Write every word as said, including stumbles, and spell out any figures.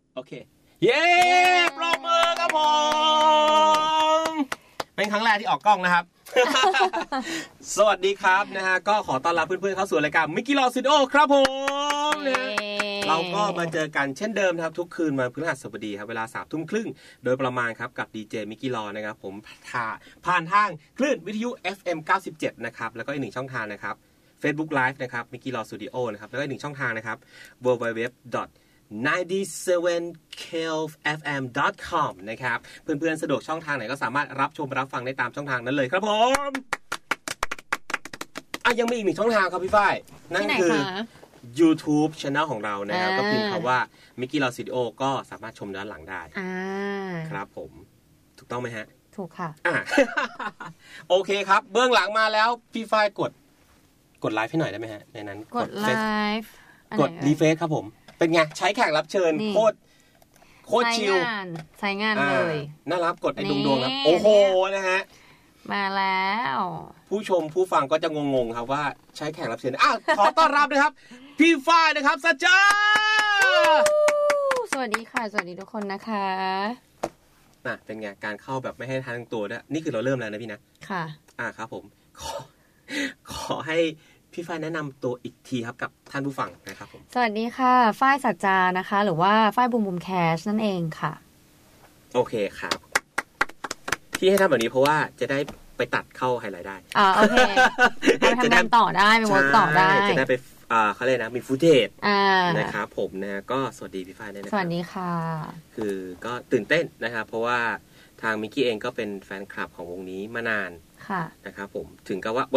โอเคเย้ปรบมือครับผมเป็นครั้งแรกที่ออกกล้องนะครับ สวัสดีครับนะฮะก็ขอต้อนรับเพื่อนๆเข้าสู่รายการมิกกี้ลอสตูดิโอครับผมนะเราก็มาเจอกันเช่นเดิมครับทุกคืนวันพฤหัสบดีครับเวลาสามทุ่มครึ่งโดยประมาณครับกับดีเจมิกกี้ลอนะครับผมผ่านทางคลื่นวิทยุ เอฟ เอ็ม เก้าสิบเจ็ดนะครับแล้วก็อีกหนึ่งช่องทางนะครับ Facebook Live นะครับ Mickey Law Studio นะครับแล้วก็อีกหนึ่งช่องทางนะครับ ดับเบิลยู ดับเบิลยู ดับเบิลยู ดอท ไนน์ตี้เซเว่น เค เอ เอฟ เอ็ม ดอท คอม นะครับเพื่อนๆสะดวกช่องทางไหนก็สามารถรับชมรับฟังได้ตามช่องทางนั้นเลยครับผมอ่ะยังมีอีกหนึ่งช่องทางครับพี่ฝ้ายนั่นคือ YouTube Channel ของเรานะครับก็พิมพ์คำว่า Mickey Law Studio ก็สามารถชมย้อนหลังได้ครับผมถูกต้องไหมฮะถูกค่ะอ่ะ โอเคครับเบื้องหลังมาแล้วพี่ฝ้ายกดกดไลฟ์ให้หน่อยได้ไหมฮะในนั้นกดไลฟ์กดรีเฟซครับผมเป็นไงใช้แขกรับเชิญโคตรโคตรชิลใช้งานเลยน่ารักกดไอ้ดวงๆครับโอ้โหนะฮะมาแล้วผู้ชมผู้ฟังก็จะงงๆครับว่าใช้แขกรับเชิญอ่ะขอต้อนรับนะครับพี่ฝ้ายนะครับสัจจาสวัสดีค่ะสวัสดีทุกคนนะคะน่ะเป็นไงการเข้าแบบไม่ให้ทางตัวด้วยนี่คือเราเริ่มแล้วนะพี่นะค่ะอ่าครับผมขอขอให้พี่ฝ้ายแนะนำตัวอีกทีครับกับท่านผู้ฟังนะครับผมสวัสดีค่ะฝ้ายสัจจานะคะหรือว่าฝ้ายบุมบุมแคชนั่นเองค่ะโอเคครับที่ให้ทำแบบนี้เพราะว่าจะได้ไปตัดเข้าไฮไลท์ได้อ่าโอเคไปทำงานต่อได้ไปวอล์กต่อได้จะได้ไปอ่าเขาเรียกนะมีฟุตเทจนะครับผมนะก็สวัสดีพี่ฝ้ายด้วยนะครับสวัสดีค่ะคือก็ตื่นเต้นนะครับเพราะว่าทางมิกกี้เองก็เป็นแฟนคลับของวงนี้มานานนะครับผมถึงกับว่า